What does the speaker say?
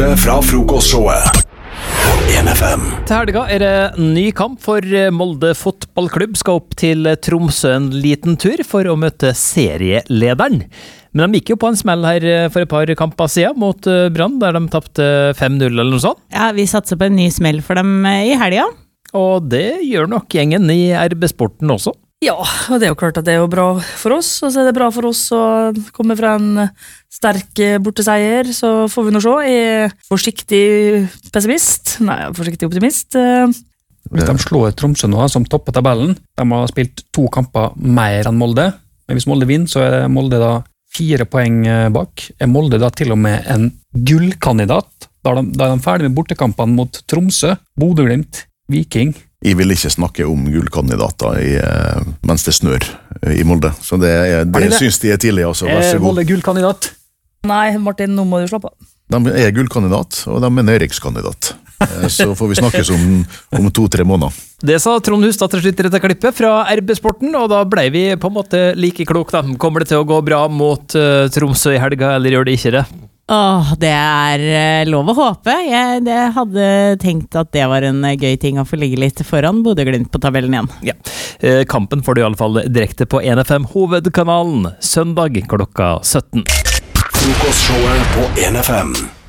Klippe fra frokostshowet på 1FM. Til helga det ny kamp for Molde fotballklubb skal opp til Tromsø en liten tur for å møte serielederen. Men de gikk jo på en smell her for et par kamper siden mot Brann, der de tappte 5-0 eller noe sånt. Ja, vi satser på en ny smell for dem i helga. Og det gjør nok gjengen i RB Sporten også. Ja, og det jo klart at det jo bra for oss, og så det bra for oss å komme fra en sterk borteseier, så får vi nå se. Jeg er forsiktig pessimist, forsiktig optimist. Hvis de slår Tromsø nå, som topper tabellen, de har spilt 2 kamper mer enn Molde, men hvis Molde vinner, så Molde da 4 poeng bak. Molde da til og med en gullkandidat, da de ferdig med bortekampene mot Tromsø, Bodø/Glimt, Viking. Jeg vil ikke snakke om gullkandidater mens det snør i Molde. Så det synes de tidlig, altså. Vær så god. Molde gullkandidat? Nei, Martin, nå må du slappe av. De gullkandidat, og de nedrykkskandidat. Så får vi snakkes om 2-3 måneder. Det sa Trond Hustad til slutt i dette klippet fra RB Sporten, og da ble vi på en måte like klok da. Kommer det til å gå bra mot Tromsø i helga, eller gjør det ikke det? Det lov å håpe. Jeg hadde tenkt at det var en gøy ting å få ligge litt foran Bodø/Glimt på tabellen igjen. Ja, kampen får du i alle fall direkte på 1FM hovedkanalen, søndag klokka 17. Frokostshowet på 1FM.